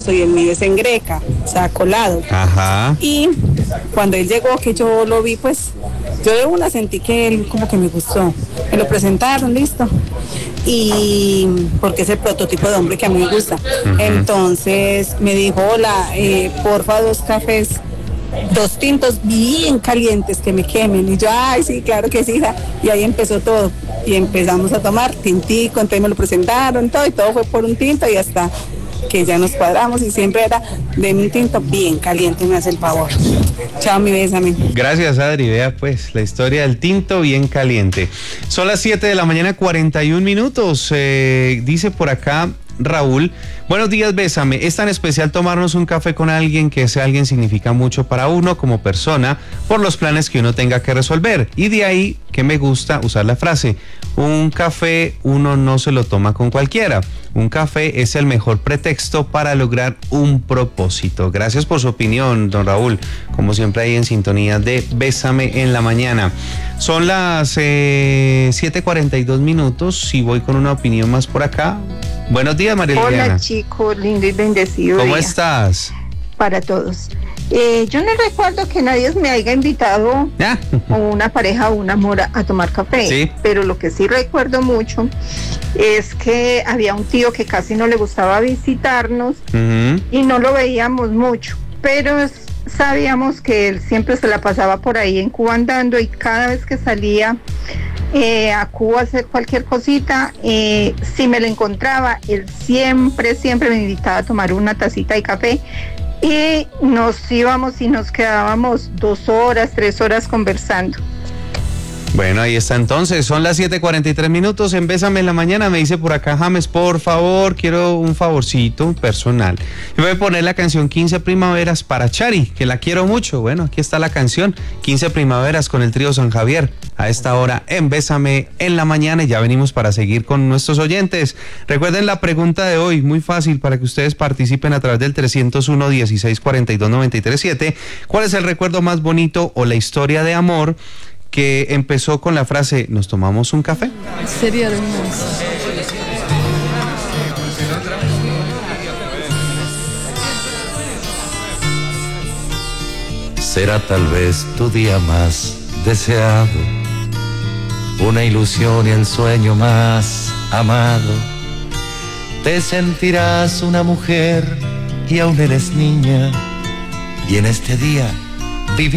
ruso y el mío es en greca, o sea, colado. Ajá. Y cuando él llegó, que yo lo vi, pues yo de una sentí que él como que me gustó. Me lo presentaron, listo. Y porque es el prototipo de hombre que a mí me gusta. Entonces me dijo, hola, porfa, 2 cafés, 2 tintos bien calientes que me quemen. Y yo, ay, sí, claro que sí, hija. Y ahí empezó todo. Y empezamos a tomar tintico, entonces me lo presentaron, todo, y todo fue por un tinto y hasta que ya nos cuadramos y siempre era de un tinto bien caliente, me hace el favor. Chao, mi bésame. Gracias, Adri. Vea pues la historia del tinto bien caliente. Son las 7 de la mañana, 41 minutos. Dice por acá Raúl, buenos días, bésame. Es tan especial tomarnos un café con alguien que ese alguien significa mucho para uno como persona por los planes que uno tenga que resolver. Y de ahí que me gusta usar la frase, un café uno no se lo toma con cualquiera. Un café es el mejor pretexto para lograr un propósito. Gracias por su opinión, don Raúl. Como siempre ahí en sintonía de Bésame en la mañana. Son las 7:42 minutos y voy con una opinión más por acá. Buenos días, María Liliana. Hola, chicos, lindo y bendecido ¿Cómo día estás? para todos. Yo no recuerdo que nadie me haya invitado o una pareja o un amor a tomar café, sí. Pero lo que sí recuerdo mucho es que había un tío que casi no le gustaba visitarnos y no lo veíamos mucho, pero sabíamos que él siempre se la pasaba por ahí en Cuba andando y cada vez que salía a Cuba a hacer cualquier cosita, si me lo encontraba, él siempre me invitaba a tomar una tacita de café y nos íbamos y nos quedábamos 2 horas, 3 horas conversando. Bueno, ahí está entonces, son las 7:43 minutos, en Bésame en la mañana, me dice por acá James, por favor, quiero un favorcito personal. Yo voy a poner la canción 15 Primaveras para Chari, que la quiero mucho. Bueno, aquí está la canción, 15 Primaveras con el trío San Javier, a esta hora en Bésame en la mañana, y ya venimos para seguir con nuestros oyentes. Recuerden la pregunta de hoy, muy fácil para que ustedes participen a través del 301-1642-937. ¿Cuál es el recuerdo más bonito o la historia de amor que empezó con la frase, ¿nos tomamos un café? Sería hermoso. Será tal vez tu día más deseado, una ilusión y el sueño más amado. Te sentirás una mujer y aún eres niña, y en este día